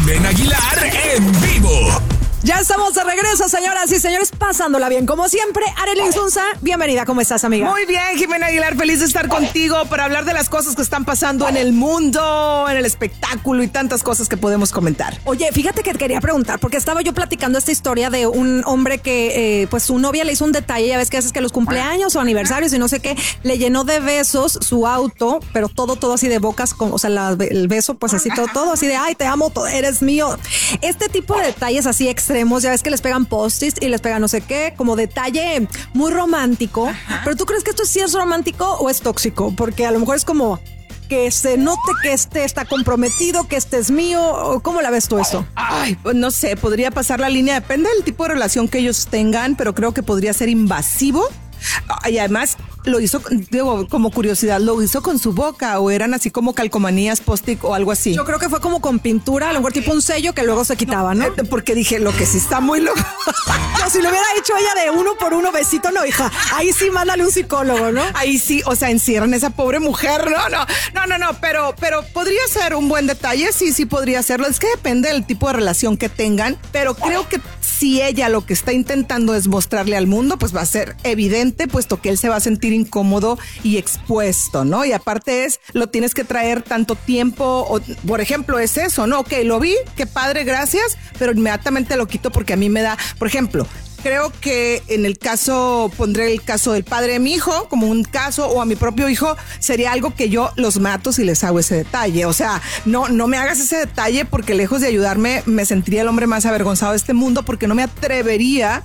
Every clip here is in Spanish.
Jimena Aguilar en vivo. Ya estamos de regreso, señoras y señores, pasándola bien como siempre. Arely Insunza, bienvenida, ¿cómo estás, amiga? Muy bien, Jimena Aguilar, feliz de estar contigo para hablar de las cosas que están pasando en el mundo, en el espectáculo y tantas cosas que podemos comentar. Oye, fíjate que quería preguntar, porque estaba yo platicando esta historia de un hombre que, pues su novia le hizo un detalle, ya ves que haces que los cumpleaños o aniversarios y no sé qué, le llenó de besos su auto, pero todo así de bocas, o sea, el beso, pues así todo así de, ay, te amo, eres mío. Este tipo de detalles así extremos, ya ves que les pegan post-its y les pegan no sé qué, como detalle muy romántico. Ajá. Pero ¿tú crees que esto sí es romántico o es tóxico? Porque a lo mejor es como que se note que este está comprometido, que este es mío. ¿Cómo la ves tú eso? Ay, pues no sé, podría pasar la línea, depende del tipo de relación que ellos tengan, pero creo que podría ser invasivo. Y además lo hizo, digo, como curiosidad, lo hizo con su boca o eran así como calcomanías post-it o algo así. Yo creo que fue como con pintura, a lo mejor tipo un sello que luego se quitaba, ¿no? Porque dije, lo que sí está muy loco. No, si lo hubiera hecho ella de uno por uno besito, no, hija, ahí sí mándale un psicólogo, ¿no? Ahí sí, o sea, encierran a esa pobre mujer, no, pero podría ser un buen detalle, sí podría serlo, es que depende del tipo de relación que tengan, pero creo que si ella lo que está intentando es mostrarle al mundo, pues va a ser evidente, puesto que él se va a sentir incómodo y expuesto, ¿no? Y aparte lo tienes que traer tanto tiempo, o, por ejemplo, es eso, ¿no? Ok, lo vi, qué padre, gracias, pero inmediatamente lo quito porque a mí me da, por ejemplo, creo que en el caso, pondré el caso del padre de mi hijo como un caso, o a mi propio hijo, sería algo que yo los mato si les hago ese detalle. O sea, no me hagas ese detalle porque lejos de ayudarme, me sentiría el hombre más avergonzado de este mundo porque no me atrevería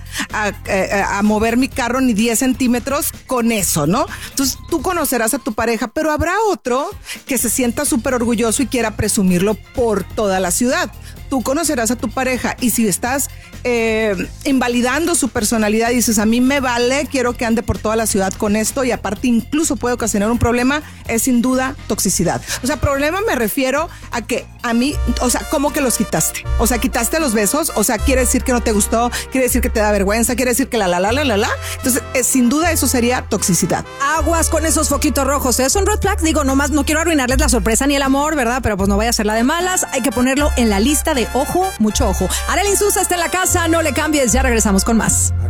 a mover mi carro ni 10 centímetros con eso, ¿no? Entonces, tú conocerás a tu pareja, pero habrá otro que se sienta súper orgulloso y quiera presumirlo por toda la ciudad. Tú conocerás a tu pareja y si estás invalidando su personalidad y dices, a mí me vale, quiero que ande por toda la ciudad con esto y aparte incluso puede ocasionar un problema, es sin duda toxicidad. O sea, problema me refiero a que a mí, o sea, ¿cómo que los quitaste? O sea, quitaste los besos, o sea, quiere decir que no te gustó, quiere decir que te da vergüenza, quiere decir que la. Entonces, sin duda eso sería toxicidad. Aguas con esos foquitos rojos, ¿eh? Son red flags, digo, nomás no quiero arruinarles la sorpresa ni el amor, ¿verdad? Pero pues no vaya a ser la de malas, hay que ponerlo en la lista de ojo, mucho ojo. Arely Insunza está en la casa, no le cambies, ya regresamos con más.